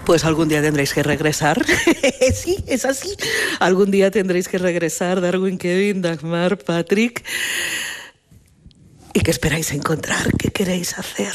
Pues algún día tendréis que regresar. Sí, es así. Algún día tendréis que regresar, Darwin, Kevin, Dagmar, Patrick. ¿Y qué esperáis encontrar? ¿Qué queréis hacer?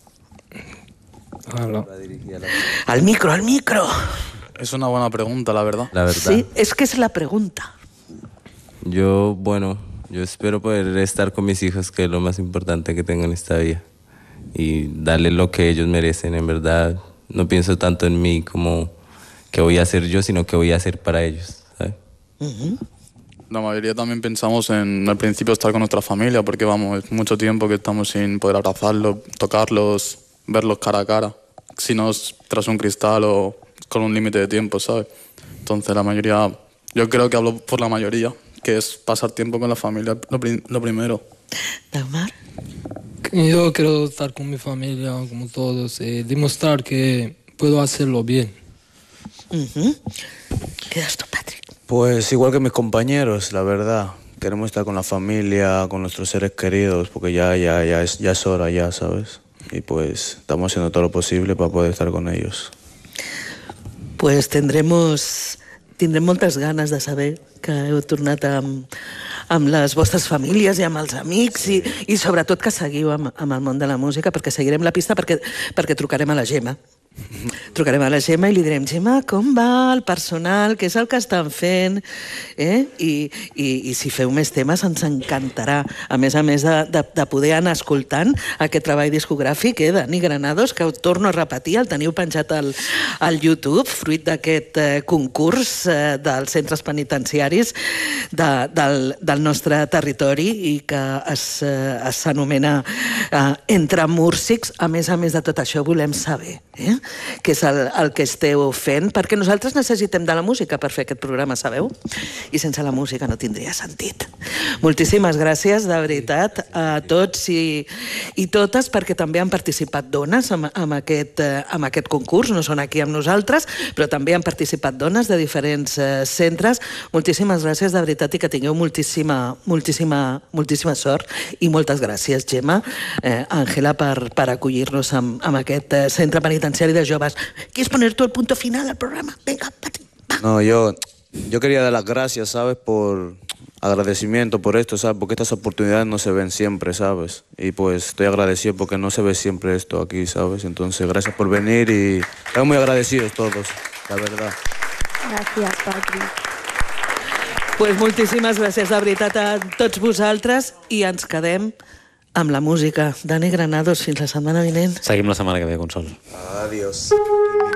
Al micro, al micro. Es una buena pregunta, la verdad. La verdad. Sí, es que es la pregunta. Yo espero poder estar con mis hijos, que es lo más importante que tengo en esta vida. Y darles lo que ellos merecen, en verdad. No pienso tanto en mí como qué voy a hacer yo, sino qué voy a hacer para ellos, ¿sabes? La mayoría también pensamos en al principio estar con nuestra familia, porque vamos, es mucho tiempo que estamos sin poder abrazarlos, tocarlos, verlos cara a cara, si no es tras un cristal o con un límite de tiempo, ¿sabes? Entonces la mayoría, yo creo que hablo por la mayoría, que es pasar tiempo con la familia lo primero. Dagmar. Yo quiero estar con mi familia, como todos, demostrar que puedo hacerlo bien. ¿Quedas tú, Patrick? Pues igual que mis compañeros, la verdad. Queremos estar con la familia, con nuestros seres queridos, porque ya es hora, ya, ¿sabes? Y pues estamos haciendo todo lo posible para poder estar con ellos. Pues tindrem moltes ganes de saber que heu tornat amb les vostres famílies i amb els amics i sobretot que seguiu amb el món de la música, perquè seguirem la pista, perquè trucarem a la Gemma. Trucarem a la Gemma i li direm: Gemma, com va el personal? Què és el que estan fent? I si feu més temes ens encantarà. A més de poder anar escoltant aquest treball discogràfic de Dani Granados, que ho torno a repetir, el teniu penjat al YouTube, fruit d'aquest concurs dels centres penitenciaris del nostre territori i que s'anomena Entre Múrcics. A més de tot això volem saber què és el que esteu fent, perquè nosaltres necessitem de la música per fer aquest programa, sabeu? I sense la música no tindria sentit. Moltíssimes gràcies, de veritat, a tots i totes, perquè també han participat dones en aquest concurs, no són aquí amb nosaltres, però també han participat dones de diferents centres. Moltíssimes gràcies, de veritat, i que tingueu moltíssima sort. I moltes gràcies, Gemma, Àngela, per acollir-nos en aquest centre penitenciari de joves. ¿Quieres poner tú el punto final al programa? Venga, Pati. No, yo quería dar las gracias, ¿sabes? Por agradecimiento por esto, ¿sabes? Porque estas oportunidades no se ven siempre, ¿sabes? Y pues estoy agradecido porque no se ve siempre esto aquí, ¿sabes? Entonces, gracias por venir y estamos muy agradecidos todos, la verdad. Gràcies, Patri. Pues moltíssimes gràcies, de veritat, a tots vosaltres, i ens quedem amb la música. Dani Granados, fins la setmana vinent. Seguim la setmana que ve, Consol. Adiós.